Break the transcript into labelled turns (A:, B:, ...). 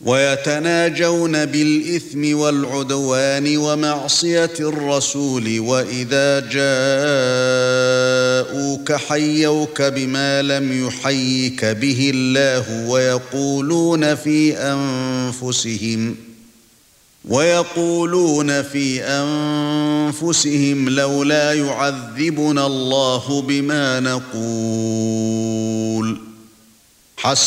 A: ويتناجون بالإثم والعدوان ومعصية الرسول وإذا جاءوك حيوك بما لم يحيك به الله ويقولون في أنفسهم لولا يعذبنا الله بما نقول